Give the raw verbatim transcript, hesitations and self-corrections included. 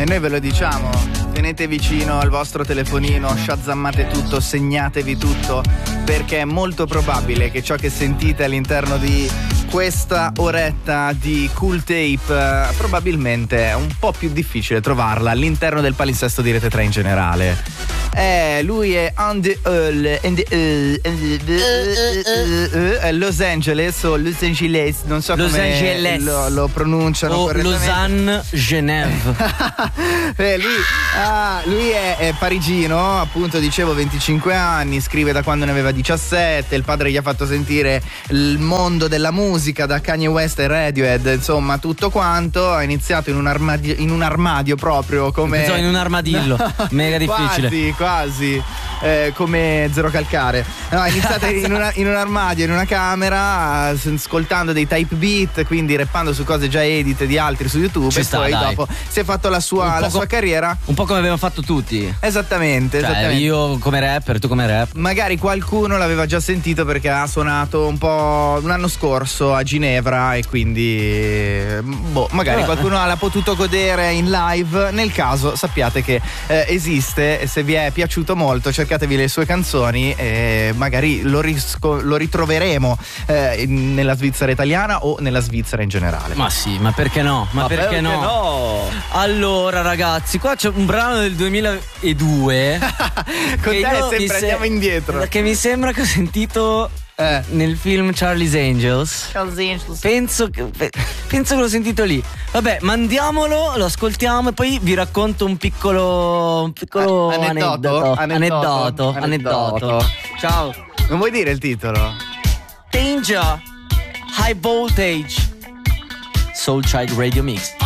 E noi ve lo diciamo, tenete vicino al vostro telefonino, shazammate tutto, segnatevi tutto, perché è molto probabile che ciò che sentite all'interno di questa oretta di Cool Tape eh, probabilmente è un po' più difficile trovarla all'interno del palinsesto di Rete tre in generale. Eh, lui è on the Earl, in the, uh, in the, uh, uh, uh, uh, Los Angeles o Los Angeles, non so Los come Angeles. Lo, lo pronunciano o correttamente. Lausanne, Genève. eh, lui ah, lui è, è parigino, appunto, dicevo, venticinque anni, scrive da quando ne aveva diciassette, il padre gli ha fatto sentire il mondo della musica da Kanye West e Radiohead, insomma tutto quanto. Ha iniziato in un armadio, in un armadio proprio come Pensavo in un armadillo. Mega difficile. Quasi, quasi eh, come Zero Calcare. No, è iniziata in, una, in un armadio, in una camera, ascoltando dei type beat, quindi rappando su cose già edite di altri su YouTube. Ci e sta, poi dai. dopo si è fatto la sua, la sua carriera. Un po' come abbiamo fatto tutti. Esattamente, Cioè, esattamente. io come rapper, tu come rap. Magari qualcuno l'aveva già sentito perché ha suonato un po' un anno scorso a Ginevra e quindi boh, magari qualcuno l'ha potuto godere in live. Nel caso sappiate che eh, esiste, e se vi è piaciuto molto cercatevi le sue canzoni e magari lo, risco- lo ritroveremo eh, nella Svizzera italiana o nella Svizzera in generale. Ma sì, ma perché no? Ma, Ma perché, perché no? no? Allora ragazzi, qua c'è un brano del duemiladue Con che te io sempre mi se- andiamo indietro. Che mi sembra che ho sentito Eh. nel film Charlie's Angels. Penso che, pe- penso che l'ho sentito lì. Vabbè, mandiamolo, lo ascoltiamo e poi vi racconto un piccolo un piccolo Ah, aneddoto? aneddoto. Aneddoto. Aneddoto. Aneddoto. Ciao. Non vuoi dire il titolo? Danger, High Voltage, Soul Child Radio Mix.